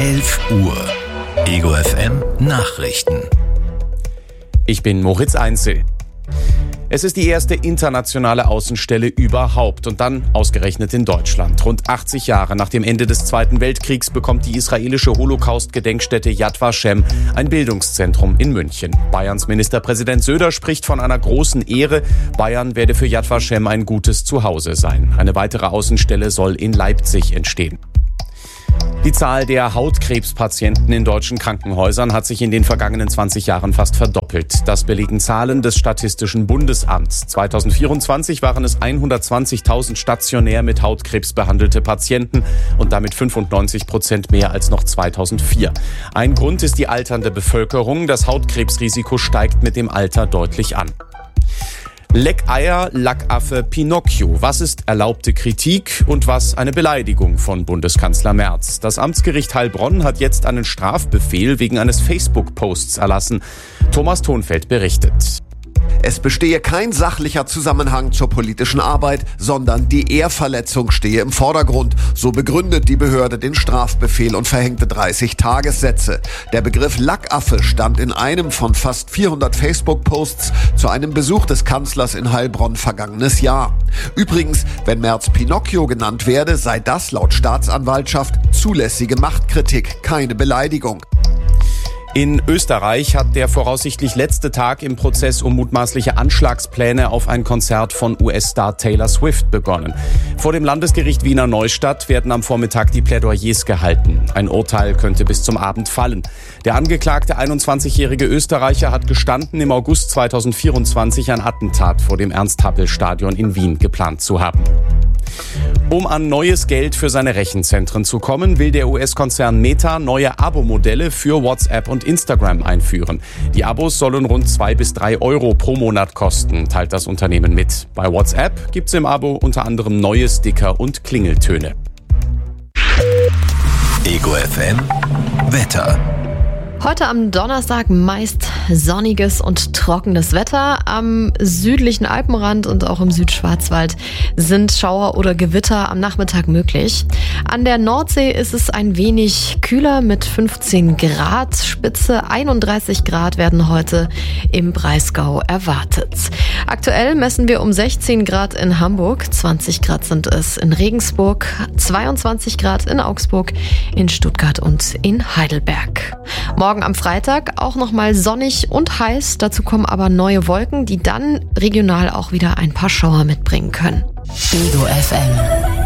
11 Uhr. Ego FM Nachrichten. Ich bin Moritz Einzel. Es ist die erste internationale Außenstelle überhaupt und dann ausgerechnet in Deutschland. Rund 80 Jahre nach dem Ende des Zweiten Weltkriegs bekommt die israelische Holocaust-Gedenkstätte Yad Vashem ein Bildungszentrum in München. Bayerns Ministerpräsident Söder spricht von einer großen Ehre. Bayern werde für Yad Vashem ein gutes Zuhause sein. Eine weitere Außenstelle soll in Leipzig entstehen. Die Zahl der Hautkrebspatienten in deutschen Krankenhäusern hat sich in den vergangenen 20 Jahren fast verdoppelt. Das belegen Zahlen des Statistischen Bundesamts. 2024 waren es 120.000 stationär mit Hautkrebs behandelte Patienten und damit 95% mehr als noch 2004. Ein Grund ist die alternde Bevölkerung. Das Hautkrebsrisiko steigt mit dem Alter deutlich an. Leckeier, Lackaffe, Pinocchio. Was ist erlaubte Kritik und was eine Beleidigung von Bundeskanzler Merz? Das Amtsgericht Heilbronn hat jetzt einen Strafbefehl wegen eines Facebook-Posts erlassen. Thomas Thonfeld berichtet. Es bestehe kein sachlicher Zusammenhang zur politischen Arbeit, sondern die Ehrverletzung stehe im Vordergrund. So begründet die Behörde den Strafbefehl und verhängte 30 Tagessätze. Der Begriff Lackaffe stand in einem von fast 400 Facebook-Posts zu einem Besuch des Kanzlers in Heilbronn vergangenes Jahr. Übrigens, wenn Merz Pinocchio genannt werde, sei das laut Staatsanwaltschaft zulässige Machtkritik, keine Beleidigung. In Österreich hat der voraussichtlich letzte Tag im Prozess um mutmaßliche Anschlagspläne auf ein Konzert von US-Star Taylor Swift begonnen. Vor dem Landesgericht Wiener Neustadt werden am Vormittag die Plädoyers gehalten. Ein Urteil könnte bis zum Abend fallen. Der angeklagte 21-jährige Österreicher hat gestanden, im August 2024 ein Attentat vor dem Ernst-Happel-Stadion in Wien geplant zu haben. Um an neues Geld für seine Rechenzentren zu kommen, will der US-Konzern Meta neue Abo-Modelle für WhatsApp und Instagram einführen. Die Abos sollen rund 2 bis 3 Euro pro Monat kosten, teilt das Unternehmen mit. Bei WhatsApp gibt's im Abo unter anderem neue Sticker und Klingeltöne. Ego FM Wetter. Heute am Donnerstag meist sonniges und trockenes Wetter. Am südlichen Alpenrand und auch im Südschwarzwald sind Schauer oder Gewitter am Nachmittag möglich. An der Nordsee ist es ein wenig kühler mit 15 Grad. Spitze 31 Grad werden heute im Breisgau erwartet. Aktuell messen wir um 16 Grad in Hamburg, 20 Grad sind es in Regensburg, 22 Grad in Augsburg, in Stuttgart und in Heidelberg. Morgen am Freitag auch nochmal sonnig und heiß. Dazu kommen aber neue Wolken, die dann regional auch wieder ein paar Schauer mitbringen können. Ego FM.